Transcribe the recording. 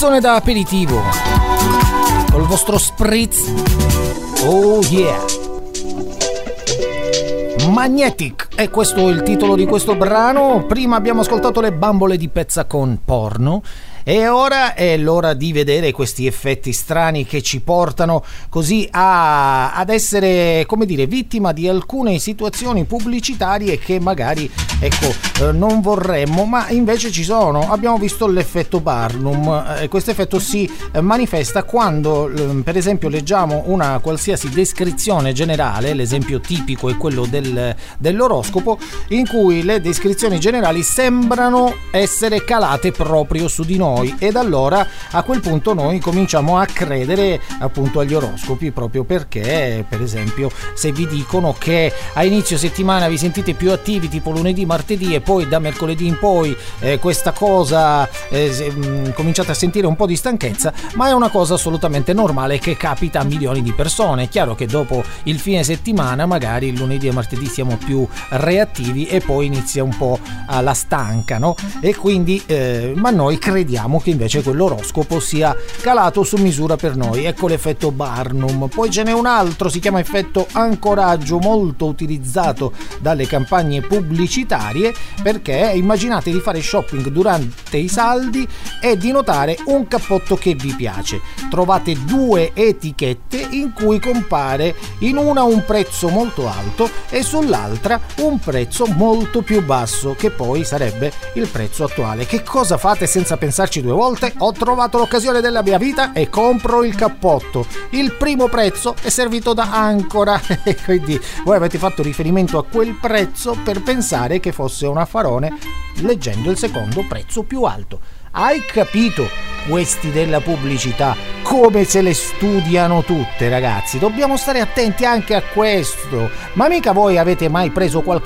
Da aperitivo col vostro spritz. Oh yeah, Magnetic è questo il titolo di questo brano. Prima abbiamo ascoltato le bambole di pezza con Porno e ora è l'ora di vedere questi effetti strani che ci portano così ad essere, come dire, vittima di alcune situazioni pubblicitarie che magari, ecco, non vorremmo, ma invece ci sono. Abbiamo visto l'effetto Barnum. Questo effetto si manifesta quando, per esempio, leggiamo una qualsiasi descrizione generale. L'esempio tipico è quello dell'oroscopo, in cui le descrizioni generali sembrano essere calate proprio su di noi, ed allora a quel punto noi cominciamo a credere appunto agli oroscopi, proprio perché, per esempio, se vi dicono che a inizio settimana vi sentite più attivi tipo lunedì, martedì, e poi da mercoledì in poi questa cosa cominciate a sentire un po' di stanchezza, ma è una cosa assolutamente normale che capita a milioni di persone. È chiaro che dopo il fine settimana magari il lunedì e martedì siamo più reattivi e poi inizia un po' la stanca, no? E quindi ma noi crediamo che invece quell'oroscopo sia calato su misura per noi. Ecco l'effetto Barnum. Poi ce n'è un altro, si chiama effetto ancoraggio, molto utilizzato dalle campagne pubblicitarie, perché immaginate di fare shopping durante i saldi e di notare un cappotto che vi piace. Trovate due etichette in cui compare in una un prezzo molto alto e sull'altra un prezzo molto più basso, che poi sarebbe il prezzo attuale. Che cosa fate senza pensarci due volte? Ho trovato l'occasione della mia vita e compro il cappotto. Il primo prezzo è servito da Ancora e quindi voi avete fatto riferimento a quel prezzo per pensare che fosse un affarone, leggendo il secondo prezzo più alto. Hai capito? Questi della pubblicità come se le studiano tutte, ragazzi. Dobbiamo stare attenti anche a questo. Ma mica voi avete mai preso qualche